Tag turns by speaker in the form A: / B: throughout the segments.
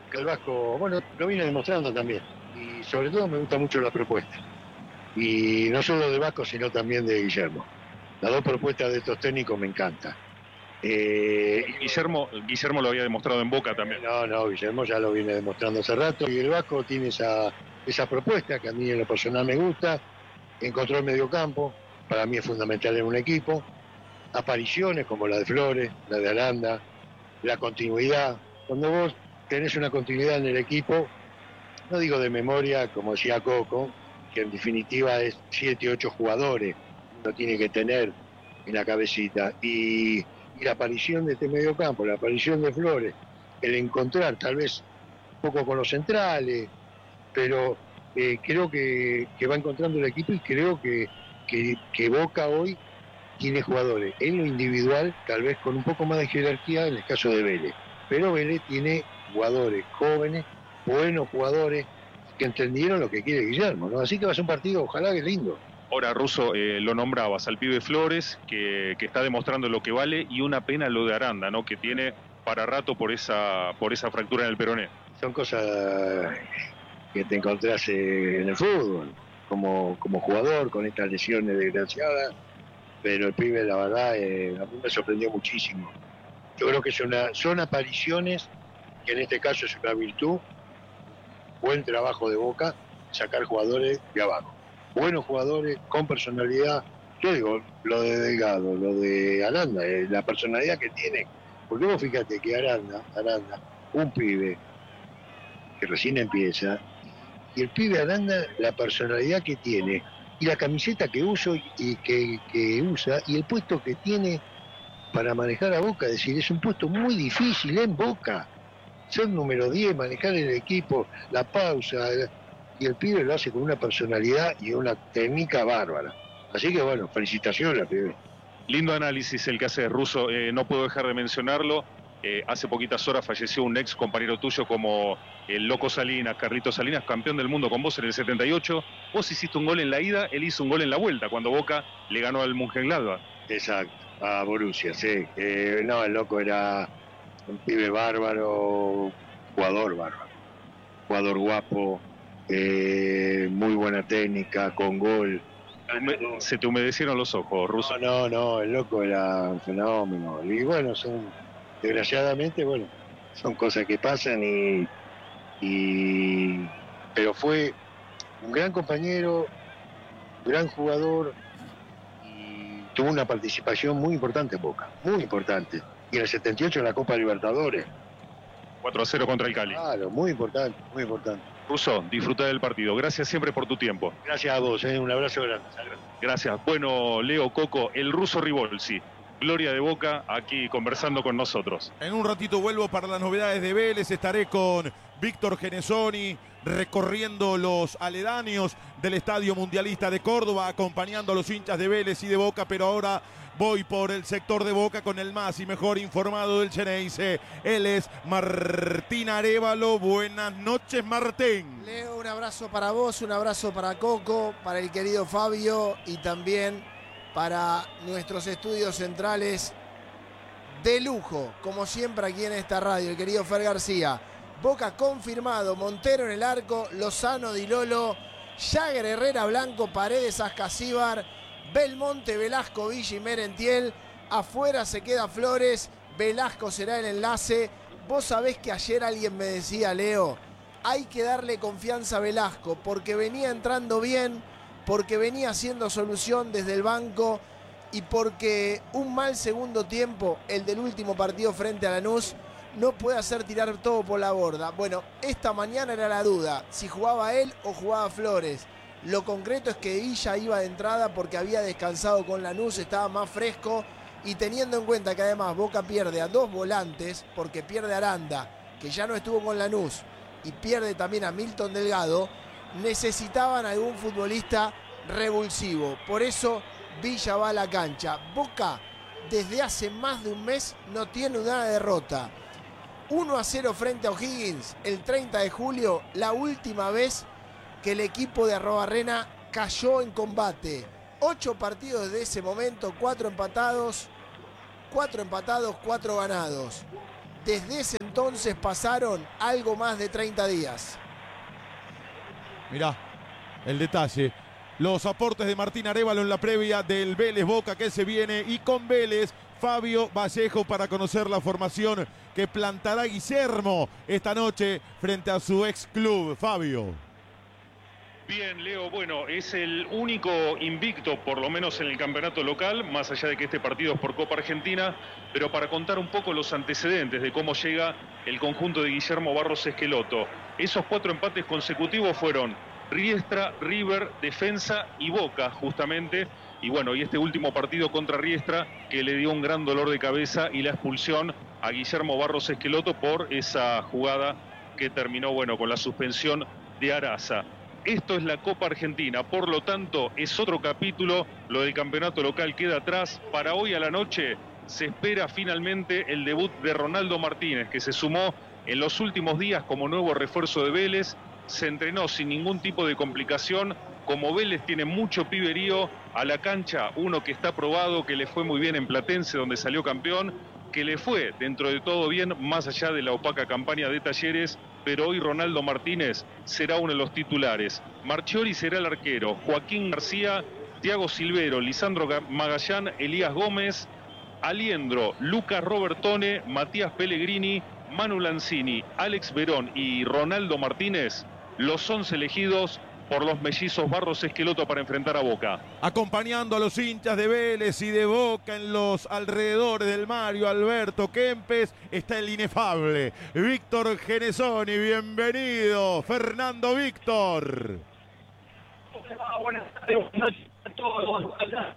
A: Que el Vasco, bueno, lo viene demostrando también. Y sobre todo me gusta mucho la propuesta. Y no solo de Vasco, sino también de Guillermo. Las dos propuestas de estos técnicos me encantan.
B: Guillermo lo había demostrado en Boca también.
A: No, Guillermo ya lo viene demostrando hace rato. Y el Vasco tiene esa propuesta que a mí en lo personal me gusta. Encontró el mediocampo, para mí es fundamental en un equipo. Apariciones como la de Flores, la de Aranda, la continuidad. Cuando vos tenés una continuidad en el equipo, no digo de memoria, como decía Coco, que en definitiva es 7, 8 jugadores, uno tiene que tener en la cabecita. Y la aparición de este mediocampo, la aparición de Flores, el encontrar tal vez un poco con los centrales, pero creo que va encontrando el equipo y creo que Boca hoy tiene jugadores en lo individual, tal vez con un poco más de jerarquía en el caso de Vélez. Pero Vélez tiene jugadores jóvenes, buenos jugadores, que entendieron lo que quiere Guillermo, ¿no? Así que va a ser un partido, ojalá que lindo.
B: Ahora, Russo, lo nombrabas al pibe Flores, que está demostrando lo que vale, y una pena lo de Aranda, ¿no? Que tiene para rato por esa fractura en el peroné.
A: Son cosas que te encontrás en el fútbol, como jugador, con estas lesiones desgraciadas, pero el pibe, la verdad, a mí me sorprendió muchísimo. Yo creo que son apariciones, que en este caso es una virtud, buen trabajo de Boca, sacar jugadores de abajo. Buenos jugadores, con personalidad. Yo digo, lo de Delgado, lo de Aranda, la personalidad que tiene. Porque vos fíjate que Aranda, un pibe que recién empieza, y el pibe Aranda, la personalidad que tiene, y la camiseta que uso y que usa, y el puesto que tiene para manejar a Boca, es decir, es un puesto muy difícil en Boca. Ser número 10, manejar el equipo, la pausa, y el pibe lo hace con una personalidad y una técnica bárbara. Así que bueno, felicitaciones al pibe.
B: Lindo análisis el que hace Russo, no puedo dejar de mencionarlo. Hace poquitas horas falleció un ex compañero tuyo como el Loco Salinas, Carlitos Salinas, campeón del mundo con vos en el 78. Vos hiciste un gol en la ida, él hizo un gol en la vuelta, cuando Boca le ganó al Mönchengladbach.
A: Exacto, a Borussia, sí. No, el Loco era un pibe bárbaro, jugador bárbaro, jugador guapo, muy buena técnica, con gol.
B: Se te humedecieron los ojos, Russo.
A: No, el Loco era un fenómeno. Y bueno, desgraciadamente, son cosas que pasan pero fue un gran compañero, gran jugador, y tuvo una participación muy importante en Boca, muy importante. Y en el 78 en la Copa Libertadores.
B: 4-0 contra el Cali.
A: Claro, muy importante, muy importante.
B: Russo, disfruta del partido. Gracias siempre por tu tiempo.
A: Gracias a vos, un abrazo grande.
B: Gracias. Bueno, Leo, Coco, el Russo Ribolsi. Gloria de Boca, aquí conversando con nosotros.
C: En un ratito vuelvo para las novedades de Vélez. Estaré con Víctor Genesoni recorriendo los aledaños del Estadio Mundialista de Córdoba, acompañando a los hinchas de Vélez y de Boca, pero ahora voy por el sector de Boca con el más y mejor informado del Xeneize. Él es Martín Arévalo. Buenas noches, Martín.
D: Leo, un abrazo para vos, un abrazo para Coco, para el querido Fabio y también para nuestros estudios centrales de lujo, como siempre aquí en esta radio, el querido Fer García. Boca confirmado, Montero en el arco, Lozano, Di Lolo, Jagger, Herrera, Blanco, Paredes, Ascasíbar, Belmonte, Velasco, Villa y Merentiel. Afuera se queda Flores, Velasco será el enlace. Vos sabés que ayer alguien me decía, Leo, hay que darle confianza a Velasco porque venía entrando bien, porque venía haciendo solución desde el banco y porque un mal segundo tiempo, el del último partido frente a Lanús, no puede hacer tirar todo por la borda. Bueno, esta mañana era la duda, si jugaba él o jugaba Flores. Lo concreto es que Villa iba de entrada porque había descansado con Lanús, estaba más fresco, y teniendo en cuenta que además Boca pierde a dos volantes, porque pierde a Aranda, que ya no estuvo con Lanús, y pierde también a Milton Delgado, necesitaban algún futbolista revulsivo. Por eso Villa va a la cancha. Boca desde hace más de un mes no tiene una derrota. 1-0 frente a O'Higgins el 30 de julio, la última vez que el equipo de Arrobarrena cayó en combate. 8 partidos desde ese momento, 4 empatados, 4 ganados. desde ese entonces pasaron algo más de 30 días.
C: Mirá el detalle. Los aportes de Martín Arévalo en la previa del Vélez Boca que se viene, y con Vélez Fabio Vallejo para conocer la formación que plantará Guillermo esta noche frente a su ex club. Fabio.
B: Bien, Leo, bueno, es el único invicto, por lo menos en el campeonato local, más allá de que este partido es por Copa Argentina, pero para contar un poco los antecedentes de cómo llega el conjunto de Guillermo Barros Esqueloto. Esos 4 empates consecutivos fueron Riestra, River, Defensa y Boca, justamente. Y bueno, y este último partido contra Riestra, que le dio un gran dolor de cabeza y la expulsión a Guillermo Barros Esqueloto por esa jugada que terminó, bueno, con la suspensión de Araza. Esto es la Copa Argentina, por lo tanto es otro capítulo, lo del campeonato local queda atrás. Para hoy a la noche se espera finalmente el debut de Ronaldo Martínez, que se sumó en los últimos días como nuevo refuerzo de Vélez, se entrenó sin ningún tipo de complicación. Como Vélez tiene mucho piberío, a la cancha uno que está probado, que le fue muy bien en Platense, donde salió campeón, que le fue dentro de todo bien, más allá de la opaca campaña de Talleres, pero hoy Ronaldo Martínez será uno de los titulares. Marchiori será el arquero, Joaquín García, Thiago Silvero, Lisandro Magallán, Elías Gómez, Aliendro, Lucas Robertone, Matías Pellegrini, Manu Lanzini, Alex Verón y Ronaldo Martínez, los 11 elegidos por los mellizos Barros Esqueloto para enfrentar a Boca.
C: Acompañando a los hinchas de Vélez y de Boca en los alrededores del Mario Alberto Kempes está el inefable Víctor Genesoni. Bienvenido, Fernando Víctor.
E: Buenas noches a todos.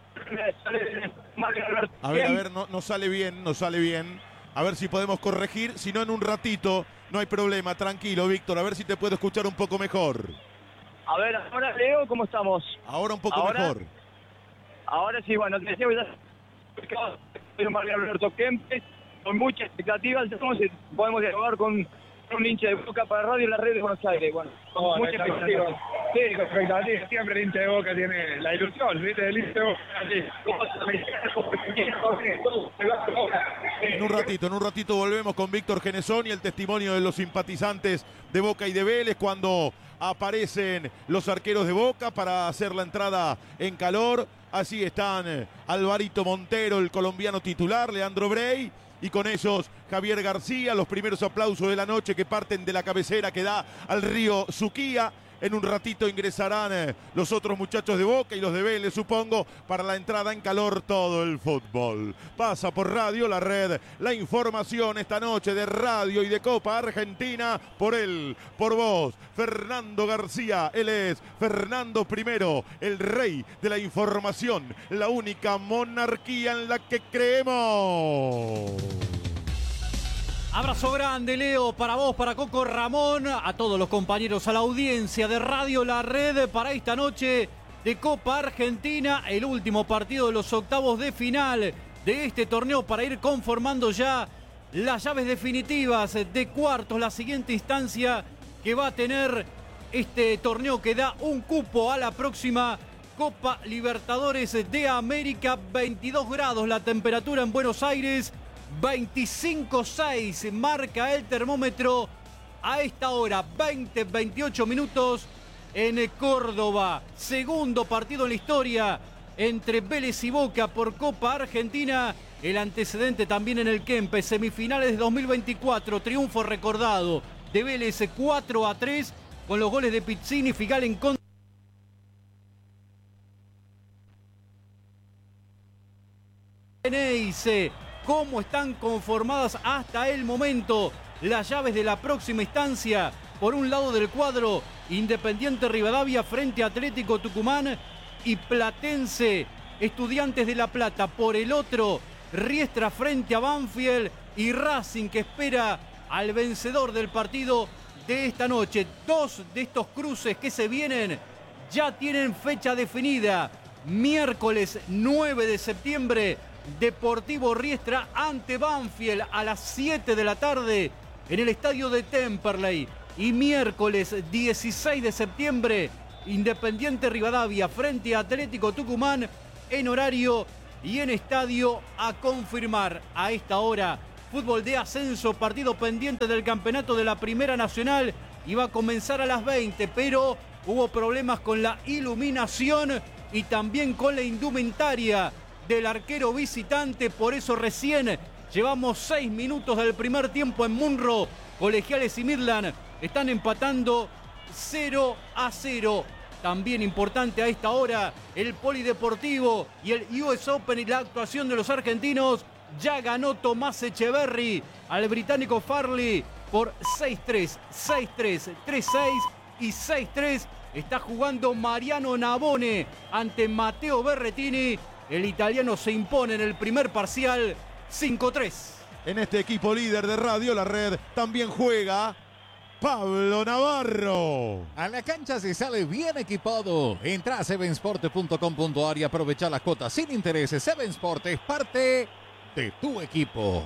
C: A ver, no sale bien. A ver si podemos corregir, si no en un ratito, no hay problema, tranquilo Víctor, a ver si te puedo escuchar un poco mejor.
E: A ver, ahora Leo, ¿cómo estamos?
C: Ahora un poco mejor.
E: Ahora sí, bueno, te decía que soy Mario Alberto Kempes, con muchas expectativas, entonces podemos dialogar con un hincha de Boca para radio en la red de Buenos Aires. Bueno, muchas expectativas.
F: Sí, con expectativas. Siempre el hincha de Boca tiene la ilusión, ¿viste? El hincha de Boca.
C: En un ratito volvemos con Víctor Genesoni, el testimonio de los simpatizantes de Boca y de Vélez cuando aparecen los arqueros de Boca para hacer la entrada en calor. Así están Alvarito Montero, el colombiano titular, Leandro Brey, y con ellos Javier García. Los primeros aplausos de la noche que parten de la cabecera que da al río Suquía. En un ratito ingresarán los otros muchachos de Boca y los de Vélez, supongo, para la entrada en calor todo el fútbol. Pasa por Radio La Red la información esta noche de Radio y de Copa Argentina. Por él, por vos, Fernando García. Él es Fernando I, el rey de la información, la única monarquía en la que creemos.
G: Abrazo grande, Leo, para vos, para Coco, Ramón, a todos los compañeros, a la audiencia de Radio La Red para esta noche de Copa Argentina, el último partido de los octavos de final de este torneo para ir conformando ya las llaves definitivas de cuartos, la siguiente instancia que va a tener este torneo que da un cupo a la próxima Copa Libertadores de América. 22 grados la temperatura en Buenos Aires. 25.6 marca el termómetro a esta hora, 28 minutos en Córdoba. Segundo partido en la historia entre Vélez y Boca por Copa Argentina. El antecedente también en el Kempes, semifinales de 2024, triunfo recordado de Vélez 4-3 con los goles de Pizzini, Figal en contra. ¿Cómo están conformadas hasta el momento las llaves de la próxima instancia? Por un lado del cuadro, Independiente Rivadavia frente a Atlético Tucumán y Platense, Estudiantes de La Plata. Por el otro, Riestra frente a Banfield y Racing, que espera al vencedor del partido de esta noche. Dos de estos cruces que se vienen ya tienen fecha definida. Miércoles 9 de septiembre, Deportivo Riestra ante Banfield a las 7 de la tarde en el estadio de Temperley. Y miércoles 16 de septiembre, Independiente Rivadavia frente a Atlético Tucumán en horario y en estadio a confirmar. A esta hora fútbol de ascenso, partido pendiente del campeonato de la Primera Nacional. Iba a comenzar a las 20, pero hubo problemas con la iluminación y también con la indumentaria del arquero visitante. Por eso recién llevamos 6 minutos del primer tiempo en Munro. Colegiales y Midland están empatando 0-0. También importante a esta hora el Polideportivo y el US Open y la actuación de los argentinos. Ya ganó Tomás Echeverry al británico Farley por 6-3, 6-3, 3-6 y 6-3. Está jugando Mariano Navone ante Matteo Berrettini. El italiano se impone en el primer parcial 5-3.
C: En este equipo líder de Radio La Red también juega Pablo Navarro.
H: A la cancha se sale bien equipado. Entra a sevensport.com.ar y aprovecha las cuotas sin intereses. Seven Sport es parte de tu equipo.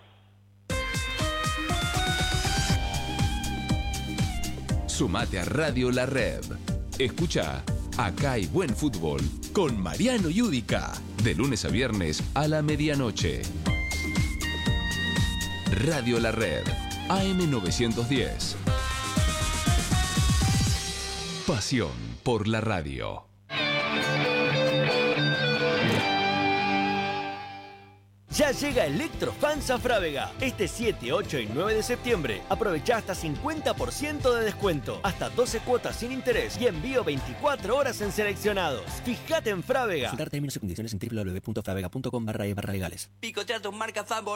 I: Sumate a Radio La Red. Escucha Acá hay buen fútbol con Mariano Yudica. De lunes a viernes a la medianoche. Radio La Red. AM 910. Pasión por la radio.
J: Ya llega Electrofans a Frávega. Este 7, 8 y 9 de septiembre. Aprovecha hasta 50% de descuento. Hasta 12 cuotas sin interés. Y envío 24 horas en seleccionados. Fíjate en Frávega.
K: Consultar términos y condiciones en www.fravega.com/e/legales.
L: Picotea tus marcas favoritas.